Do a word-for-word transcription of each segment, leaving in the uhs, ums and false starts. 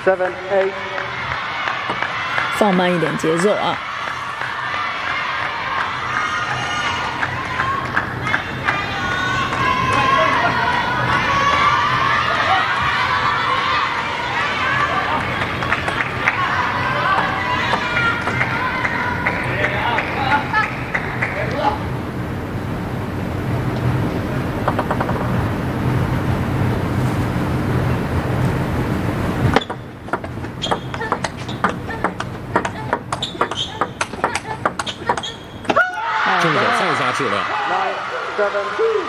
seven eight， 放慢一点节奏啊。 正手再加质量。 nine seven，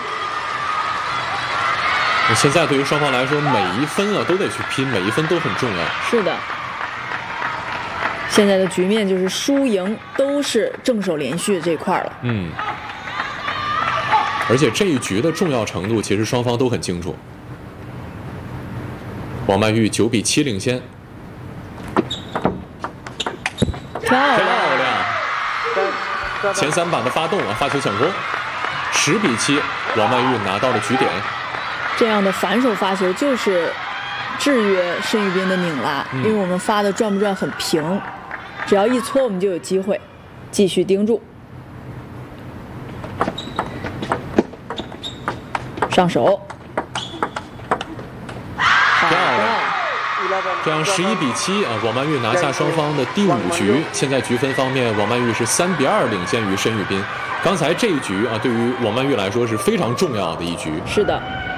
现在对于双方来说，每一分啊都得去拼，每一分都很重要。 是的，现在的局面就是输赢都是正手连续这块了。 嗯，而且这一局的重要程度，其实双方都很清楚。王曼玉九比七领先， 漂亮！ 漂亮！前三板的发动啊，发球抢攻，十比七，王曼玉拿到了局点。 这样的反手发球就是制约申玉斌的拧拉， 嗯、 因为我们发的转不转很平，只要一搓我们就有机会，继续盯住，上手， 漂亮！这样十一比七啊，王曼玉拿下双方的第五局。现在局分方面，王曼玉是三比二领先于申玉斌。刚才这一局啊，对于王曼玉来说是非常重要的一局。 是的。